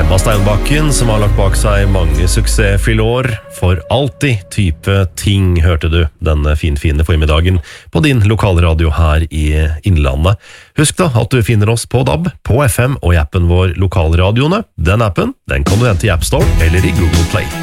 Emma Steinbakken, som har lagt bak seg mange suksessfulle år. For alltid type ting, hørte du denne fine formiddagen på din lokalradio her i Innlandet. Husk da at du finner oss på DAB, på FM og i appen vår Lokalradioene. Den appen, den kan du hente i App Store eller i Google Play.